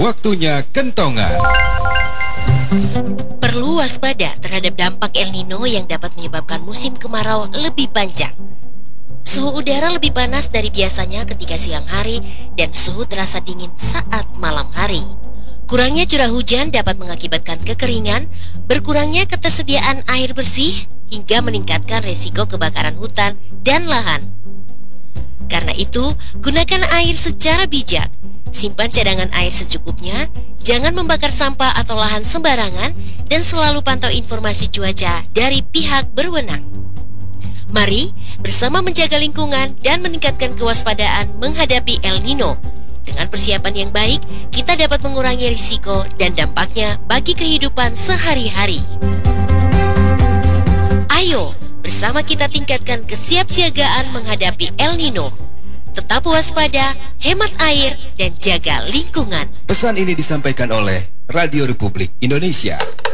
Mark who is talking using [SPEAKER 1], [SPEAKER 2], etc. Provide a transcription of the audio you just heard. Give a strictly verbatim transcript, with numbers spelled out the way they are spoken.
[SPEAKER 1] Waktunya kentongan.
[SPEAKER 2] Perlu waspada terhadap dampak El Nino yang dapat menyebabkan musim kemarau lebih panjang. Suhu udara lebih panas dari biasanya ketika siang hari dan suhu terasa dingin saat malam hari. Kurangnya curah hujan dapat mengakibatkan kekeringan, berkurangnya ketersediaan air bersih, hingga meningkatkan resiko kebakaran hutan dan lahan. Karena itu, gunakan air secara bijak. Simpan cadangan air secukupnya, jangan membakar sampah atau lahan sembarangan, dan selalu pantau informasi cuaca dari pihak berwenang. Mari bersama menjaga lingkungan dan meningkatkan kewaspadaan menghadapi El Nino. Dengan persiapan yang baik, kita dapat mengurangi risiko dan dampaknya bagi kehidupan sehari-hari. Ayo, bersama kita tingkatkan kesiapsiagaan menghadapi El Nino. Tetap waspada, hemat air, dan jaga lingkungan.
[SPEAKER 1] Pesan ini disampaikan oleh Radio Republik Indonesia.